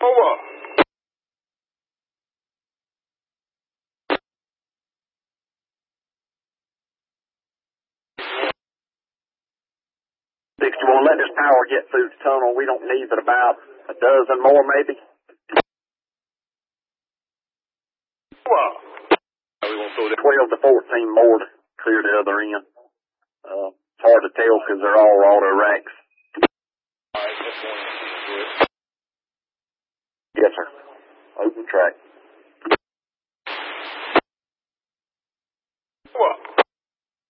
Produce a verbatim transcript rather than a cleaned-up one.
Over. sixty-one, let this power get through the tunnel. We don't need but about a dozen more, maybe. Over. We won't throw that. twelve to fourteen more to clear the other end. Uh, it's hard to tell because they're all auto racks. All right, that's one. Yes, sir. Open track.